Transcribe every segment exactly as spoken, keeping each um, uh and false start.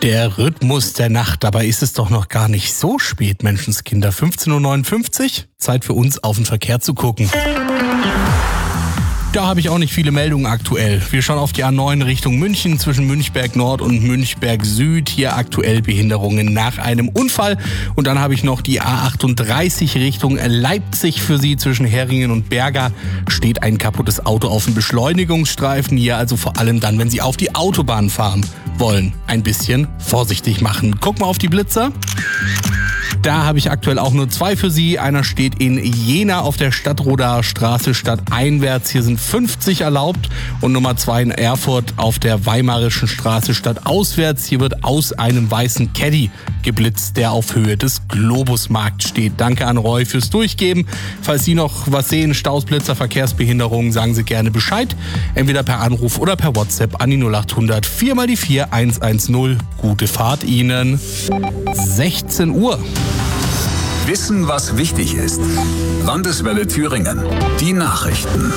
Der Rhythmus der Nacht, dabei ist es doch noch gar nicht so spät, Menschenskinder. fünfzehn Uhr neunundfünfzig, Zeit für uns auf den Verkehr zu gucken. Da habe ich auch nicht viele Meldungen aktuell. Wir schauen auf die A neun Richtung München zwischen Münchberg Nord und Münchberg Süd. Hier aktuell Behinderungen nach einem Unfall. Und dann habe ich noch die A achtunddreißig Richtung Leipzig für Sie. Zwischen Heringen und Berga steht ein kaputtes Auto auf dem Beschleunigungsstreifen. Hier also vor allem dann, wenn Sie auf die Autobahn fahren wollen, ein bisschen vorsichtig machen. Guck mal auf die Blitzer. Da habe ich aktuell auch nur zwei für Sie. Einer steht in Jena auf der Stadtroder Straße stadteinwärts. Hier sind fünfzig erlaubt. Und Nummer zwei in Erfurt auf der Weimarischen Straße stadtauswärts. Hier wird aus einem weißen Caddy geblitzt, der auf Höhe des Globusmarkts steht. Danke an Roy fürs Durchgeben. Falls Sie noch was sehen, Stausblitzer, Verkehrsbehinderungen, sagen Sie gerne Bescheid. Entweder per Anruf oder per WhatsApp an die null acht hundert vier mal die vier eins eins null. Gute Fahrt Ihnen. sechzehn Uhr. Wissen, was wichtig ist. Landeswelle Thüringen. Die Nachrichten.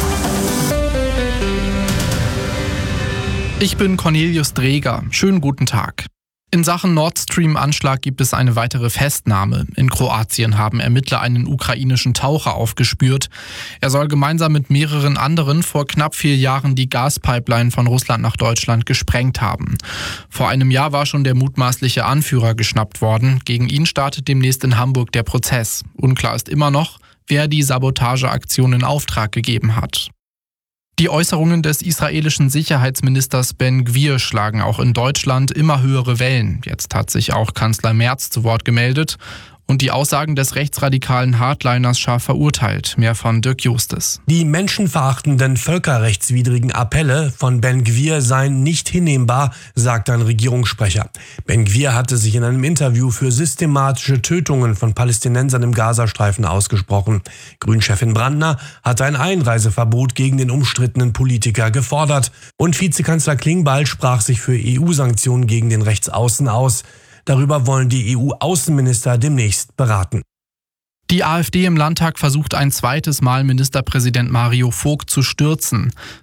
Ich bin Cornelius Dreger. Schönen guten Tag. In Sachen Nord Stream-Anschlag gibt es eine weitere Festnahme. In Kroatien haben Ermittler einen ukrainischen Taucher aufgespürt. Er soll gemeinsam mit mehreren anderen vor knapp vier Jahren die Gaspipeline von Russland nach Deutschland gesprengt haben. Vor einem Jahr war schon der mutmaßliche Anführer geschnappt worden. Gegen ihn startet demnächst in Hamburg der Prozess. Unklar ist immer noch, wer die Sabotageaktion in Auftrag gegeben hat. Die Äußerungen des israelischen Sicherheitsministers Ben Gvir schlagen auch in Deutschland immer höhere Wellen. Jetzt hat sich auch Kanzler Merz zu Wort gemeldet und die Aussagen des rechtsradikalen Hardliners scharf verurteilt. Mehr von Dirk Justes. Die menschenverachtenden, völkerrechtswidrigen Appelle von Ben Gvir seien nicht hinnehmbar, sagt ein Regierungssprecher. Ben Gvir hatte sich in einem Interview für systematische Tötungen von Palästinensern im Gazastreifen ausgesprochen. Grünchefin Brandner hatte ein Einreiseverbot gegen den umstrittenen Politiker gefordert. Und Vizekanzler Klingbeil sprach sich für E U-Sanktionen gegen den Rechtsaußen aus. Darüber wollen die E U-Außenminister demnächst beraten. Die AfD im Landtag versucht ein zweites Mal Ministerpräsident Mario Vogt zu stürzen.